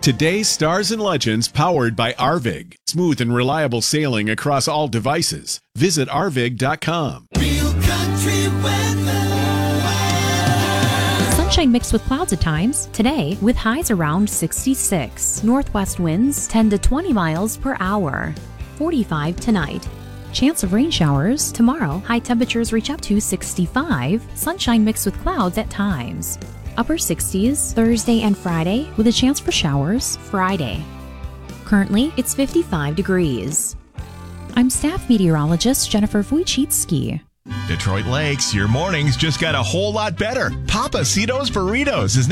Today's Stars and Legends powered by Arvig. Smooth and reliable sailing across all devices. Visit arvig.com. Real country weather. Sunshine mixed with clouds at times. Today, with highs around 66. Northwest winds 10 to 20 miles per hour. 45 tonight. Chance of rain showers. Tomorrow, high temperatures reach up to 65. Sunshine mixed with clouds at times. Upper 60s Thursday and Friday with a chance for showers Friday. Currently, it's 55 degrees. I'm staff meteorologist Jennifer Wojcicki. Detroit Lakes, your mornings just got a whole lot better. Papacito's Burritos is